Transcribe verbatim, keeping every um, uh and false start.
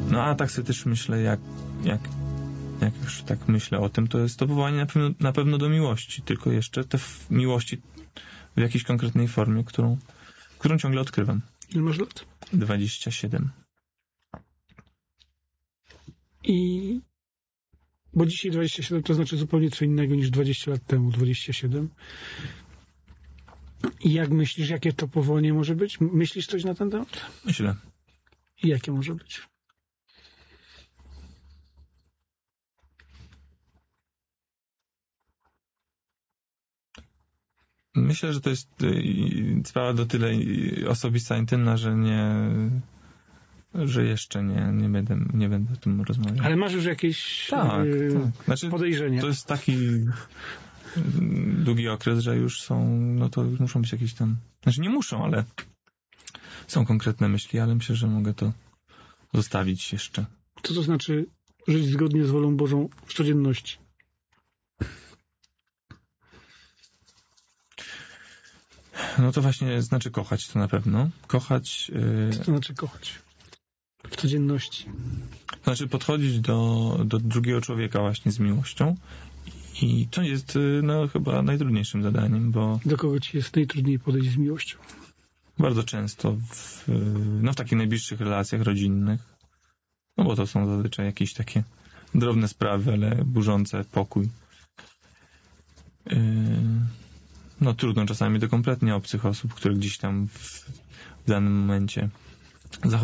No a tak sobie też myślę, jak, jak, jak już tak myślę o tym, to jest to powołanie na pewno, na pewno do miłości, tylko jeszcze te f- miłości w jakiejś konkretnej formie, którą, którą ciągle odkrywam. Ile masz lat? dwadzieścia siedem. I... Bo dzisiaj dwadzieścia siedem to znaczy zupełnie co innego niż dwadzieścia lat temu, dwadzieścia siedem. I jak myślisz, jakie to powołanie może być? Myślisz coś na ten temat? Myślę. I jakie może być? Myślę, że to jest y, sprawa do tyle y, osobista, intymna, że nie, że jeszcze nie, nie będę, nie będę o tym rozmawiał. Ale masz już jakieś tak, yy, tak. Znaczy, podejrzenia? to jest taki y, długi okres, że już są, no to już muszą być jakieś tam, znaczy nie muszą, ale są konkretne myśli, ale myślę, że mogę to zostawić jeszcze. Co to znaczy żyć zgodnie z wolą Bożą w codzienności? No to właśnie znaczy kochać, to na pewno. Kochać... Yy, Co to znaczy kochać? W codzienności. To znaczy podchodzić do, do drugiego człowieka właśnie z miłością i to jest yy, no chyba najtrudniejszym zadaniem, bo Do kogo ci jest najtrudniej podejść z miłością? bardzo często w, yy, no w takich najbliższych relacjach rodzinnych, no bo to są zazwyczaj jakieś takie drobne sprawy, ale burzące pokój. Yy, no trudno czasami do kompletnie obcych osób, które gdzieś tam w, w danym momencie zachodzą